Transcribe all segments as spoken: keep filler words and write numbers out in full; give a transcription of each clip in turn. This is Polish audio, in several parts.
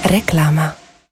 Reklama.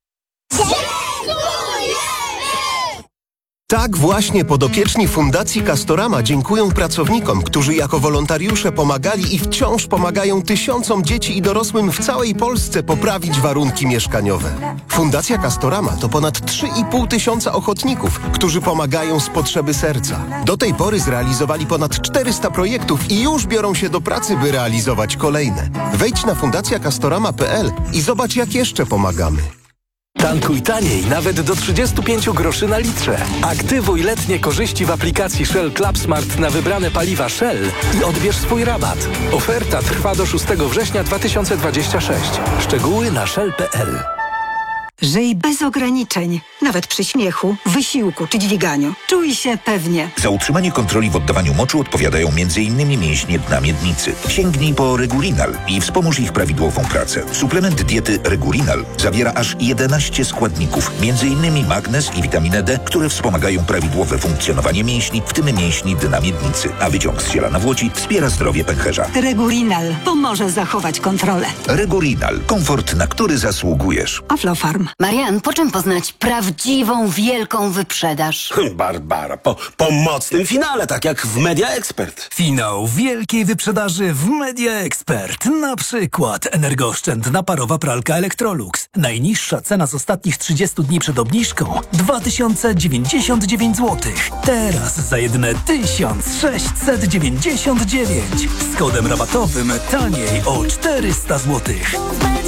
Tak właśnie podopieczni Fundacji Castorama dziękują pracownikom, którzy jako wolontariusze pomagali i wciąż pomagają tysiącom dzieci i dorosłym w całej Polsce poprawić warunki mieszkaniowe. Fundacja Castorama to ponad trzy i pół tysiąca ochotników, którzy pomagają z potrzeby serca. Do tej pory zrealizowali ponad czterysta projektów i już biorą się do pracy, by realizować kolejne. Wejdź na fundacja castorama kropka p l i zobacz, jak jeszcze pomagamy. Tankuj taniej, nawet do trzydzieści pięć groszy na litrze. Aktywuj letnie korzyści w aplikacji Shell Club Smart na wybrane paliwa Shell i odbierz swój rabat. Oferta trwa do szóstego września dwa tysiące dwudziestego szóstego. Szczegóły na shell kropka p l. Żyj bez ograniczeń, nawet przy śmiechu, wysiłku czy dźwiganiu. Czuj się pewnie. Za utrzymanie kontroli w oddawaniu moczu odpowiadają między innymi mięśnie dna miednicy. Sięgnij po Regulinal i wspomóż ich prawidłową pracę. Suplement diety Regulinal zawiera aż jedenaście składników, między innymi magnez i witaminę D, które wspomagają prawidłowe funkcjonowanie mięśni, w tym mięśni dna miednicy. A wyciąg z ziela nawłoci wspiera zdrowie pęcherza. Regulinal pomoże zachować kontrolę. Regulinal. Komfort, na który zasługujesz. Aflofarm. Marian, po czym poznać prawdziwą, wielką wyprzedaż? Barbara, po, po mocnym finale, tak jak w Media Expert. Finał wielkiej wyprzedaży w Media Expert. Na przykład energooszczędna parowa pralka Electrolux. Najniższa cena z ostatnich trzydziestu dni przed obniżką dwa tysiące dziewięćdziesiąt dziewięć złotych. Teraz za jedyne tysiąc sześćset dziewięćdziesiąt dziewięć. Z kodem rabatowym taniej o czterysta złotych.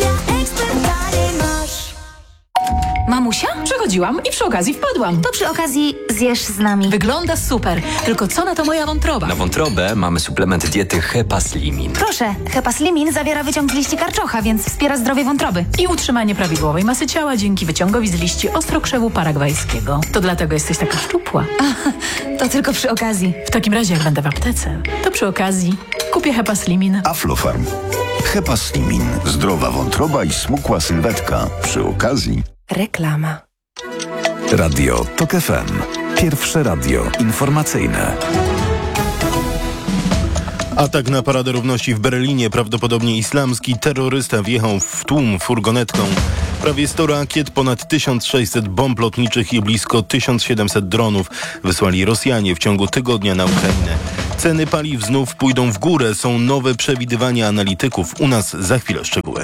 Mamusia? Przechodziłam i przy okazji wpadłam. To przy okazji zjesz z nami. Wygląda super, tylko co na to moja wątroba? Na wątrobę mamy suplement diety Hepaslimin. Proszę, Hepaslimin zawiera wyciąg z liści karczocha, więc wspiera zdrowie wątroby. I utrzymanie prawidłowej masy ciała dzięki wyciągowi z liści ostrokrzewu paragwajskiego. To dlatego jesteś taka szczupła. A, to tylko przy okazji. W takim razie, jak będę w aptece, to przy okazji kupię Hepaslimin. Aflofarm. Hepaslimin. Zdrowa wątroba i smukła sylwetka. Przy okazji... Reklama. Radio Tok F M. Pierwsze radio informacyjne. Atak na Paradę Równości w Berlinie. Prawdopodobnie islamski terrorysta wjechał w tłum furgonetką. Prawie sto rakiet, ponad tysiąc sześćset bomb lotniczych i blisko tysiąc siedemset dronów wysłali Rosjanie w ciągu tygodnia na Ukrainę. Ceny paliw znów pójdą w górę. Są nowe przewidywania analityków. U nas za chwilę szczegóły.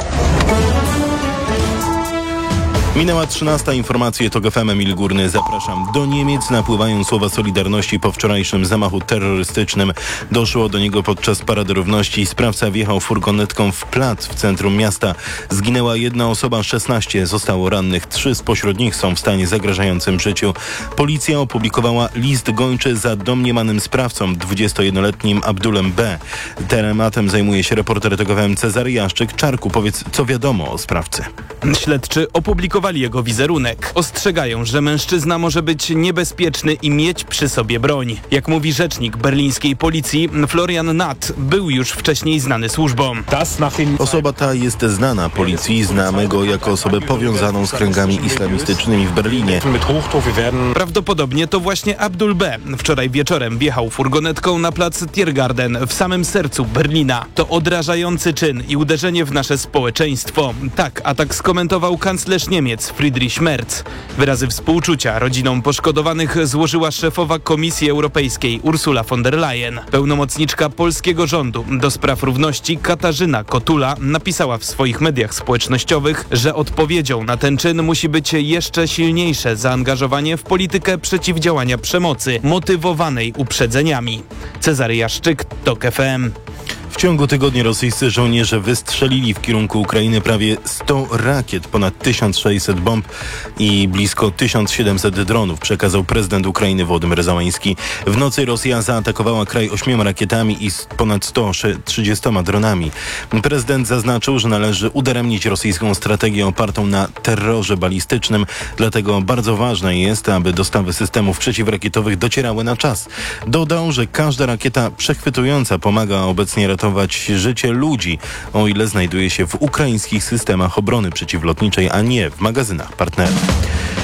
Minęła trzynasta. Informacje TOK F M. Emil Górny. Zapraszam. Do Niemiec napływają słowa solidarności po wczorajszym zamachu terrorystycznym. Doszło do niego podczas Parady Równości. Sprawca wjechał furgonetką w plac w centrum miasta. Zginęła jedna osoba, szesnaście zostało rannych. Trzy spośród nich są w stanie zagrażającym życiu. Policja opublikowała list gończy za domniemanym sprawcą, dwudziestojednoletnim Abdulem B. Tematem zajmuje się reporter TOK F M Cezary Jaszczyk. Czarku, powiedz, co wiadomo o sprawcy. Śledczy opublikowali jego wizerunek. Ostrzegają, że mężczyzna może być niebezpieczny i mieć przy sobie broń. Jak mówi rzecznik berlińskiej policji, Florian Natt był już wcześniej znany służbom. Osoba ta jest znana policji, znamy go jako osobę powiązaną z kręgami islamistycznymi w Berlinie. Prawdopodobnie to właśnie Abdul B. Wczoraj wieczorem wjechał furgonetką na plac Tiergarten w samym sercu Berlina. To odrażający czyn i uderzenie w nasze społeczeństwo. Tak atak skomentował kanclerz Niemiec Friedrich Merz. Wyrazy współczucia rodzinom poszkodowanych złożyła szefowa Komisji Europejskiej Ursula von der Leyen. Pełnomocniczka polskiego rządu do spraw równości Katarzyna Kotula napisała w swoich mediach społecznościowych, że odpowiedzią na ten czyn musi być jeszcze silniejsze zaangażowanie w politykę przeciwdziałania przemocy, motywowanej uprzedzeniami. Cezary Jaszczyk, TOK F M. W ciągu tygodnia rosyjscy żołnierze wystrzelili w kierunku Ukrainy prawie sto rakiet, ponad tysiąc sześćset bomb i blisko tysiąc siedemset dronów, przekazał prezydent Ukrainy Wołodymyr Zełański. W nocy Rosja zaatakowała kraj ośmioma rakietami i ponad sto trzydziestoma dronami. Prezydent zaznaczył, że należy udaremnić rosyjską strategię opartą na terrorze balistycznym, dlatego bardzo ważne jest, aby dostawy systemów przeciwrakietowych docierały na czas. Dodał, że każda rakieta przechwytująca pomaga obecnie ratować życie ludzi, o ile znajduje się w ukraińskich systemach obrony przeciwlotniczej, a nie w magazynach partnerów.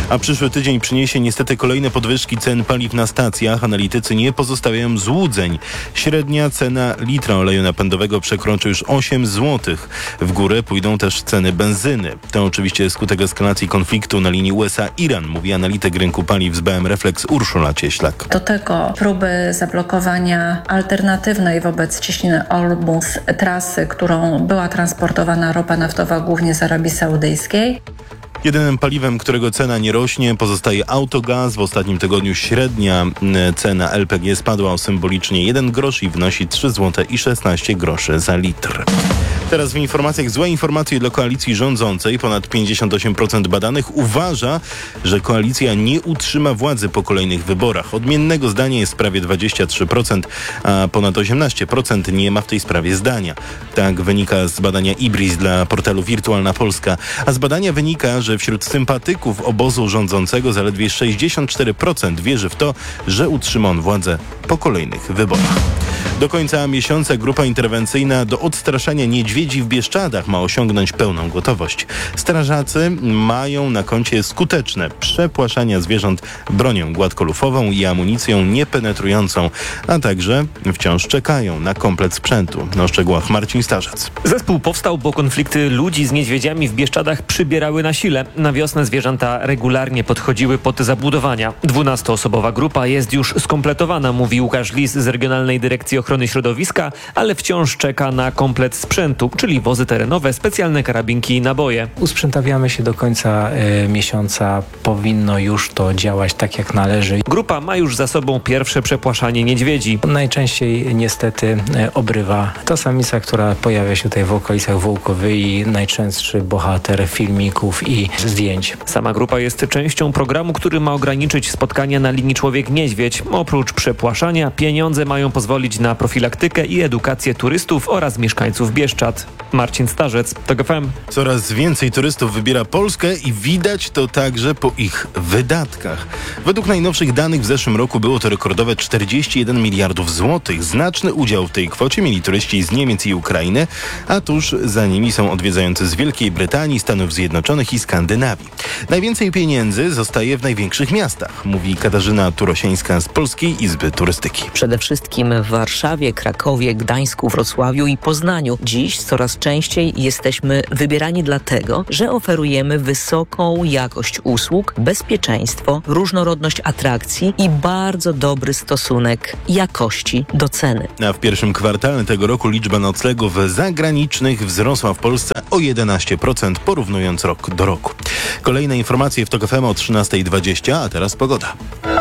A przyszły tydzień przyniesie niestety kolejne podwyżki cen paliw na stacjach. Analitycy nie pozostawiają złudzeń. Średnia cena litra oleju napędowego przekroczy już osiem złotych. W górę pójdą też ceny benzyny. To oczywiście skutek eskalacji konfliktu na linii U S A-Iran, mówi analityk rynku paliw z B M Reflex Urszula Cieślak. Do tego próby zablokowania alternatywnej wobec cieśniny Ormus trasy, którą była transportowana ropa naftowa głównie z Arabii Saudyjskiej. Jedynym paliwem, którego cena nie rośnie, pozostaje autogaz. W ostatnim tygodniu średnia cena L P G spadła o symbolicznie jeden grosz i wynosi trzy złote i szesnaście groszy za litr. Teraz w informacjach złe informacje dla koalicji rządzącej. Ponad pięćdziesiąt osiem procent badanych uważa, że koalicja nie utrzyma władzy po kolejnych wyborach. Odmiennego zdania jest prawie dwadzieścia trzy procent, a ponad osiemnaście procent nie ma w tej sprawie zdania. Tak wynika z badania Ibris dla portalu Wirtualna Polska. A z badania wynika, że wśród sympatyków obozu rządzącego zaledwie sześćdziesiąt cztery procent wierzy w to, że utrzyma on władzę po kolejnych wyborach. Do końca miesiąca grupa interwencyjna do odstraszania niedźwiedzi w Bieszczadach ma osiągnąć pełną gotowość. Strażacy mają na koncie skuteczne przepłaszania zwierząt bronią gładkolufową i amunicją niepenetrującą, a także wciąż czekają na komplet sprzętu. Na szczegółach Marcin Starzec. Zespół powstał, bo konflikty ludzi z niedźwiedziami w Bieszczadach przybierały na sile. Na wiosnę zwierzęta regularnie podchodziły pod zabudowania. Dwunastoosobowa grupa jest już skompletowana, mówi Łukasz Lis z Regionalnej Dyrekcji Ochrony Środowiska, ale wciąż czeka na komplet sprzętu, czyli wozy terenowe, specjalne karabinki i naboje. Usprzętawiamy się do końca y, miesiąca. Powinno już to działać tak jak należy. Grupa ma już za sobą pierwsze przepłaszanie niedźwiedzi. Najczęściej niestety y, obrywa ta samica, która pojawia się tutaj w okolicach Wołkowyi, najczęstszy bohater filmików i zdjęć. Sama grupa jest częścią programu, który ma ograniczyć spotkania na linii człowiek-niedźwiedź. Oprócz przepłaszania pieniądze mają pozwolić na profilaktykę i edukację turystów oraz mieszkańców Bieszczad. Marcin Starzec, TOK F M. Coraz więcej turystów wybiera Polskę i widać to także po ich wydatkach. Według najnowszych danych w zeszłym roku było to rekordowe czterdzieści jeden miliardów złotych. Znaczny udział w tej kwocie mieli turyści z Niemiec i Ukrainy, a tuż za nimi są odwiedzający z Wielkiej Brytanii, Stanów Zjednoczonych i Skandynawii. Najwięcej pieniędzy zostaje w największych miastach, mówi Katarzyna Turosińska z Polskiej Izby Turystyki. Przede wszystkim w Warszawie, Krakowie, Gdańsku, Wrocławiu i Poznaniu. Dziś coraz częściej jesteśmy wybierani dlatego, że oferujemy wysoką jakość usług, bezpieczeństwo, różnorodność atrakcji i bardzo dobry stosunek jakości do ceny. A w pierwszym kwartale tego roku liczba noclegów zagranicznych wzrosła w Polsce o jedenaście procent, porównując rok do roku. Kolejne informacje w TOK F M o trzynasta dwadzieścia, a teraz pogoda.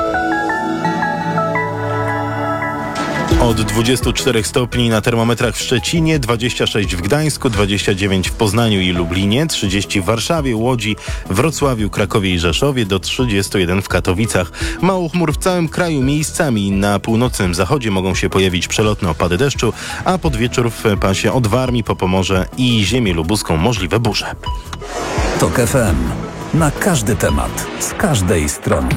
Od dwudziestu czterech stopni na termometrach w Szczecinie, dwadzieścia sześć w Gdańsku, dwadzieścia dziewięć w Poznaniu i Lublinie, trzydzieści w Warszawie, Łodzi, Wrocławiu, Krakowie i Rzeszowie, do trzydziestu jeden w Katowicach. Mało chmur w całym kraju, miejscami na północnym zachodzie mogą się pojawić przelotne opady deszczu, a pod wieczór w pasie od Warmii po Pomorze i ziemię lubuską możliwe burze. TOK F M. Na każdy temat, z każdej strony.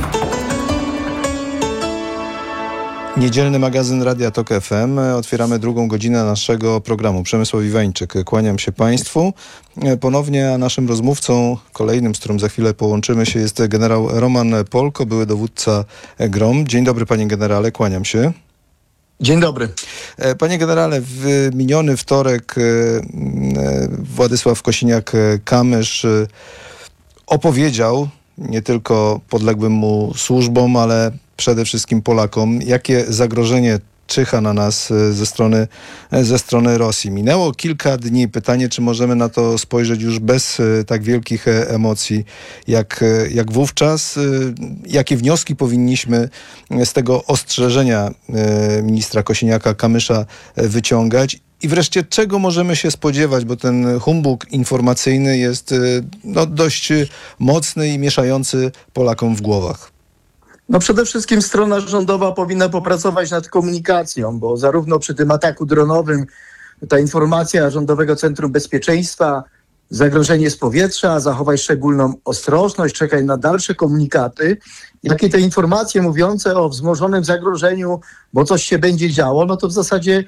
Niedzielny magazyn Radia TOK F M. Otwieramy drugą godzinę naszego programu. Przemysław Iwańczyk, kłaniam się Państwu. Ponownie naszym rozmówcą, kolejnym, z którym za chwilę połączymy się, jest generał Roman Polko, były dowódca GROM. Dzień dobry, panie generale, kłaniam się. Dzień dobry. Panie generale, w miniony wtorek Władysław Kosiniak-Kamysz opowiedział nie tylko podległym mu służbom, ale przede wszystkim Polakom, jakie zagrożenie czyha na nas ze strony, ze strony Rosji. Minęło kilka dni. Pytanie, czy możemy na to spojrzeć już bez tak wielkich emocji jak, jak wówczas. Jakie wnioski powinniśmy z tego ostrzeżenia ministra Kosiniaka-Kamysza wyciągać? I wreszcie, czego możemy się spodziewać, bo ten humbug informacyjny jest no, dość mocny i mieszający Polakom w głowach. No przede wszystkim strona rządowa powinna popracować nad komunikacją, bo zarówno przy tym ataku dronowym ta informacja Rządowego Centrum Bezpieczeństwa, zagrożenie z powietrza, zachować szczególną ostrożność, czekaj na dalsze komunikaty, jak i te informacje mówiące o wzmożonym zagrożeniu, bo coś się będzie działo, no to w zasadzie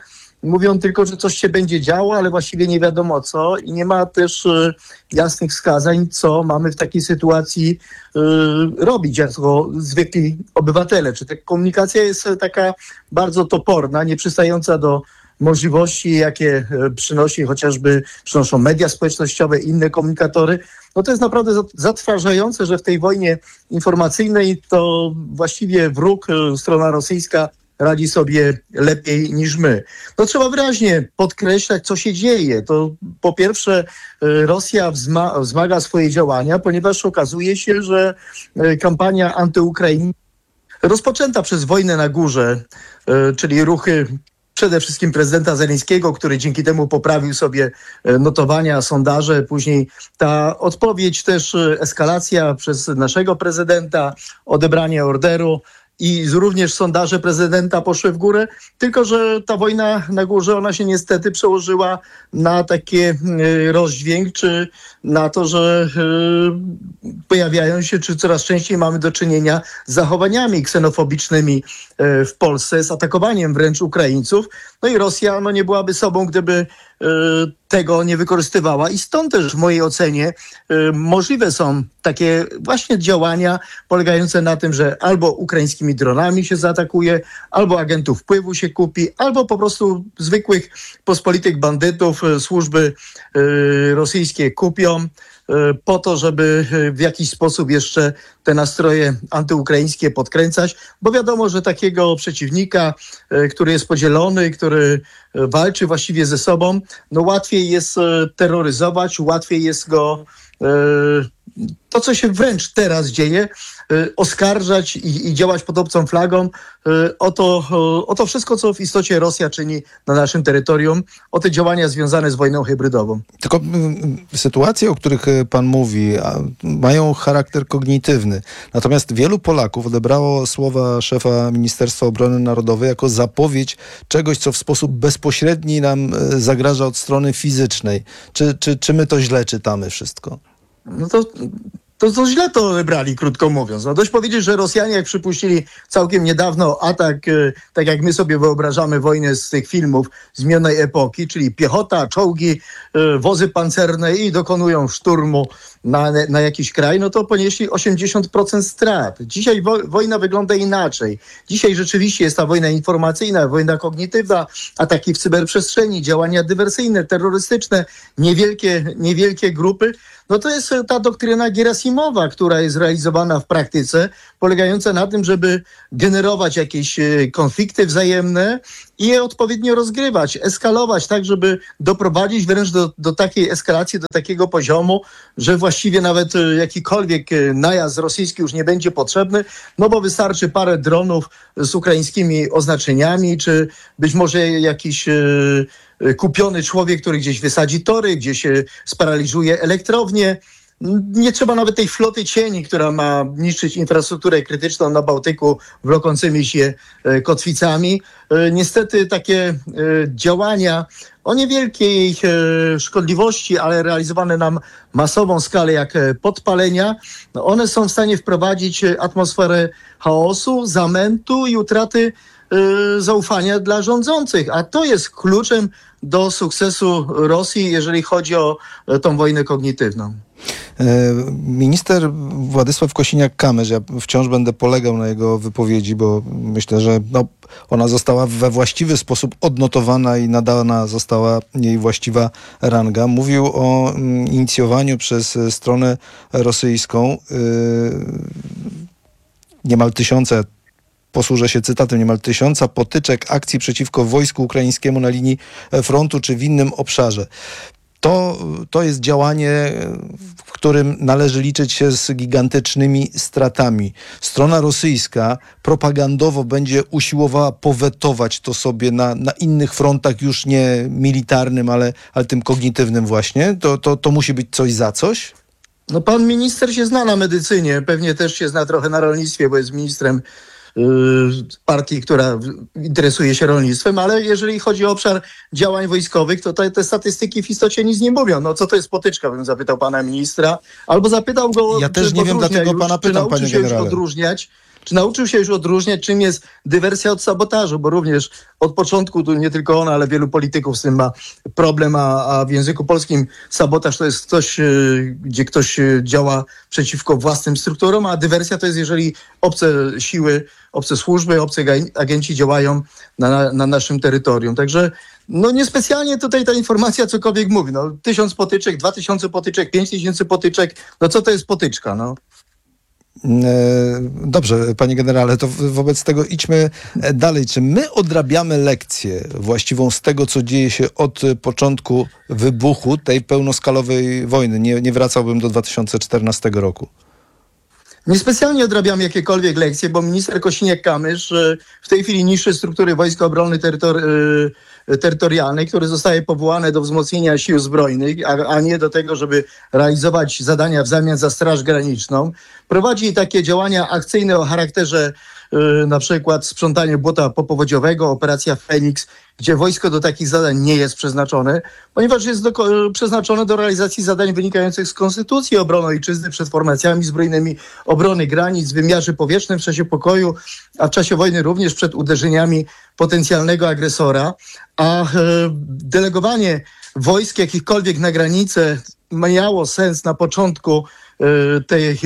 mówią tylko, że coś się będzie działo, ale właściwie nie wiadomo co i nie ma też y, jasnych wskazań, co mamy w takiej sytuacji y, robić jako zwykli obywatele. Czy ta komunikacja jest taka bardzo toporna, nieprzystająca do możliwości, jakie przynosi chociażby, przynoszą media społecznościowe, inne komunikatory. No to jest naprawdę zatrważające, że w tej wojnie informacyjnej to właściwie wróg, strona rosyjska radzi sobie lepiej niż my. No trzeba wyraźnie podkreślać, co się dzieje. To po pierwsze Rosja wzma- wzmaga swoje działania, ponieważ okazuje się, że kampania antyukraińska rozpoczęta przez wojnę na górze, czyli ruchy przede wszystkim prezydenta Zełenskiego, który dzięki temu poprawił sobie notowania, sondaże. Później ta odpowiedź też, eskalacja przez naszego prezydenta, odebranie orderu i również sondaże prezydenta poszły w górę, tylko że ta wojna na górze, ona się niestety przełożyła na taki rozdźwięk, czy na to, że pojawiają się, czy coraz częściej mamy do czynienia z zachowaniami ksenofobicznymi w Polsce, z atakowaniem wręcz Ukraińców. No i Rosja no, nie byłaby sobą, gdyby tego nie wykorzystywała i stąd też w mojej ocenie możliwe są takie właśnie działania polegające na tym, że albo ukraińskimi dronami się zaatakuje, albo agentów wpływu się kupi, albo po prostu zwykłych pospolitych bandytów służby rosyjskie kupią po to, żeby w jakiś sposób jeszcze te nastroje antyukraińskie podkręcać, bo wiadomo, że takiego przeciwnika, który jest podzielony, który walczy właściwie ze sobą, no łatwiej jest terroryzować, łatwiej jest go to, co się wręcz teraz dzieje, oskarżać i, i działać pod obcą flagą o to, o to wszystko, co w istocie Rosja czyni na naszym terytorium, o te działania związane z wojną hybrydową. Tylko sytuacje, o których pan mówi, mają charakter kognitywny. Natomiast wielu Polaków odebrało słowa szefa Ministerstwa Obrony Narodowej jako zapowiedź czegoś, co w sposób bezpośredni nam zagraża od strony fizycznej. Czy, czy, czy my to źle czytamy wszystko? No to, to, to źle to odebrali, krótko mówiąc. No dość powiedzieć, że Rosjanie, jak przypuścili całkiem niedawno atak, tak jak my sobie wyobrażamy wojnę z tych filmów z minionej epoki, czyli piechota, czołgi, wozy pancerne i dokonują szturmu na, na jakiś kraj, no to ponieśli osiemdziesiąt procent strat. Dzisiaj wo, wojna wygląda inaczej. Dzisiaj rzeczywiście jest ta wojna informacyjna, wojna kognitywna, ataki w cyberprzestrzeni, działania dywersyjne, terrorystyczne, niewielkie, niewielkie grupy. No to jest ta doktryna Gerasimowa, która jest realizowana w praktyce, polegająca na tym, żeby generować jakieś konflikty wzajemne i je odpowiednio rozgrywać, eskalować tak, żeby doprowadzić wręcz do, do takiej eskalacji, do takiego poziomu, że właściwie nawet jakikolwiek najazd rosyjski już nie będzie potrzebny, no bo wystarczy parę dronów z ukraińskimi oznaczeniami, czy być może jakiś kupiony człowiek, który gdzieś wysadzi tory, gdzieś sparaliżuje elektrownię. Nie trzeba nawet tej floty cieni, która ma niszczyć infrastrukturę krytyczną na Bałtyku wlokącymi się kotwicami. Niestety takie działania o niewielkiej szkodliwości, ale realizowane na masową skalę jak podpalenia, one są w stanie wprowadzić atmosferę chaosu, zamętu i utraty zaufania dla rządzących, a to jest kluczem do sukcesu Rosji, jeżeli chodzi o tą wojnę kognitywną. Minister Władysław Kosiniak-Kamysz, ja wciąż będę polegał na jego wypowiedzi, bo myślę, że no, ona została we właściwy sposób odnotowana i nadana została jej właściwa ranga. Mówił o inicjowaniu przez stronę rosyjską yy, niemal tysiące posłużę się cytatem, niemal tysiąca potyczek akcji przeciwko wojsku ukraińskiemu na linii frontu czy w innym obszarze. To, to jest działanie, w którym należy liczyć się z gigantycznymi stratami. Strona rosyjska propagandowo będzie usiłowała powetować to sobie na, na innych frontach, już nie militarnym, ale, ale tym kognitywnym właśnie. To, to, to musi być coś za coś? No pan minister się zna na medycynie, pewnie też się zna trochę na rolnictwie, bo jest ministrem partii, która interesuje się rolnictwem, ale jeżeli chodzi o obszar działań wojskowych, to te, te statystyki w istocie nic nie mówią. No co to jest potyczka, bym zapytał pana ministra, albo zapytał go, ja też nie wiem, dlatego pana pytam, panie generale. odróżniać Czy nauczył się już odróżniać, czym jest dywersja od sabotażu, bo również od początku, tu nie tylko on, ale wielu polityków z tym ma problem, a, a w języku polskim sabotaż to jest ktoś, gdzie ktoś działa przeciwko własnym strukturom, a dywersja to jest, jeżeli obce siły, obce służby, obce agenci działają na, na naszym terytorium. Także no niespecjalnie tutaj ta informacja cokolwiek mówi. No, tysiąc potyczek, dwa tysiące potyczek, pięć tysięcy potyczek, no co to jest potyczka, no? Dobrze, panie generale, to wobec tego idźmy dalej. Czy my odrabiamy lekcję właściwą z tego, co dzieje się od początku wybuchu tej pełnoskalowej wojny? Nie, nie wracałbym do dwa tysiące czternastego roku. Niespecjalnie odrabiamy jakiekolwiek lekcje, bo minister Kosiniak-Kamysz w tej chwili niszczy struktury Wojska Obrony Terytor- Terytorialnej, które zostały powołane do wzmocnienia sił zbrojnych, a, a nie do tego, żeby realizować zadania w zamian za Straż Graniczną. Prowadzi takie działania akcyjne o charakterze yy, na przykład sprzątanie błota popowodziowego, operacja Feniks, gdzie wojsko do takich zadań nie jest przeznaczone, ponieważ jest do, przeznaczone do realizacji zadań wynikających z Konstytucji obrony ojczyzny przed formacjami zbrojnymi, obrony granic, w wymiarze powietrznym w czasie pokoju, a w czasie wojny również przed uderzeniami potencjalnego agresora. A e, delegowanie wojsk jakichkolwiek na granicę miało sens na początku e, tych e,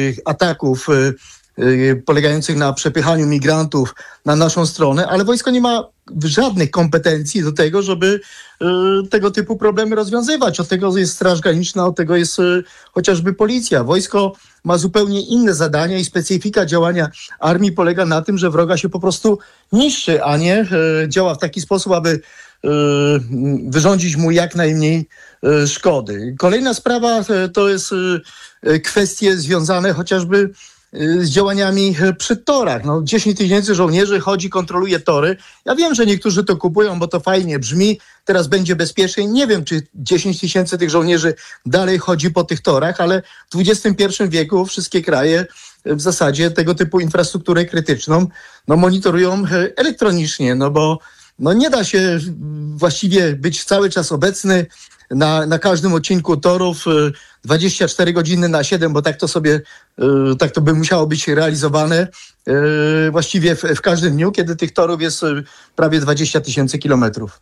ataków e, polegających na przepychaniu migrantów na naszą stronę, ale wojsko nie ma żadnych kompetencji do tego, żeby y, tego typu problemy rozwiązywać. Od tego jest Straż Graniczna, od tego jest y, chociażby policja. Wojsko ma zupełnie inne zadania i specyfika działania armii polega na tym, że wroga się po prostu niszczy, a nie y, działa w taki sposób, aby y, wyrządzić mu jak najmniej y, szkody. Kolejna sprawa y, to jest y, kwestie związane chociażby z działaniami przy torach. No, dziesięć tysięcy żołnierzy chodzi, kontroluje tory. Ja wiem, że niektórzy to kupują, bo to fajnie brzmi, teraz będzie bezpieczniej. Nie wiem, czy dziesięć tysięcy tych żołnierzy dalej chodzi po tych torach, ale w dwudziestym pierwszym wieku wszystkie kraje w zasadzie tego typu infrastrukturę krytyczną no, monitorują elektronicznie, no bo no, nie da się właściwie być cały czas obecny na, na każdym odcinku torów dwadzieścia cztery godziny na siedem, bo tak to sobie, tak to by musiało być realizowane właściwie w, w każdym dniu, kiedy tych torów jest prawie dwadzieścia tysięcy kilometrów.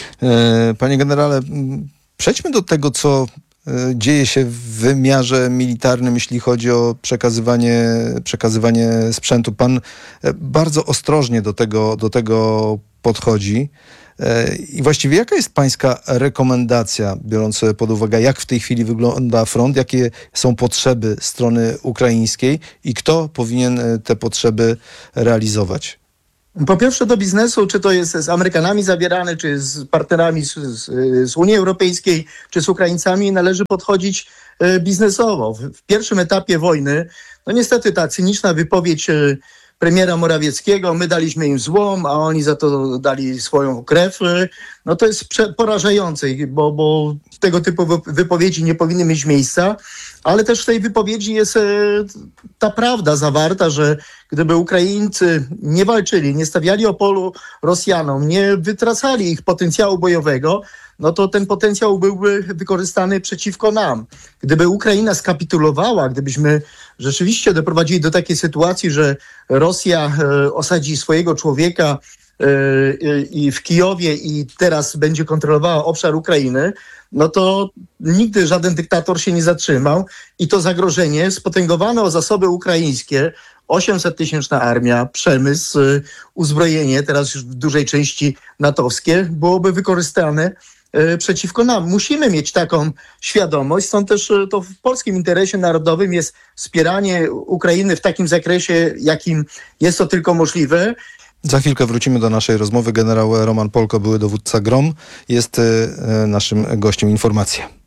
Panie generale, przejdźmy do tego, co dzieje się w wymiarze militarnym, jeśli chodzi o przekazywanie, przekazywanie sprzętu. Pan bardzo ostrożnie do tego, do tego podchodzi. I właściwie jaka jest pańska rekomendacja, biorąc pod uwagę, jak w tej chwili wygląda front, jakie są potrzeby strony ukraińskiej i kto powinien te potrzeby realizować? Po pierwsze do biznesu, czy to jest z Amerykanami zawierane, czy z partnerami z, z, z Unii Europejskiej, czy z Ukraińcami, należy podchodzić biznesowo. W, w pierwszym etapie wojny, no niestety ta cyniczna wypowiedź premiera Morawieckiego, my daliśmy im złom, a oni za to dali swoją krew, no to jest porażające, bo, bo tego typu wypowiedzi nie powinny mieć miejsca, ale też w tej wypowiedzi jest ta prawda zawarta, że gdyby Ukraińcy nie walczyli, nie stawiali oporu Rosjanom, nie wytracali ich potencjału bojowego, no to ten potencjał byłby wykorzystany przeciwko nam. Gdyby Ukraina skapitulowała, gdybyśmy rzeczywiście doprowadzili do takiej sytuacji, że Rosja e, osadzi swojego człowieka e, e, i w Kijowie i teraz będzie kontrolowała obszar Ukrainy, no to nigdy żaden dyktator się nie zatrzymał i to zagrożenie spotęgowane o zasoby ukraińskie, osiemsettysięczna armia, przemysł, uzbrojenie, teraz już w dużej części natowskie, byłoby wykorzystane przeciwko nam. Musimy mieć taką świadomość, stąd też to w polskim interesie narodowym jest wspieranie Ukrainy w takim zakresie, jakim jest to tylko możliwe. Za chwilkę wrócimy do naszej rozmowy. Generał Roman Polko, były dowódca GROM, jest naszym gościem. Informacja.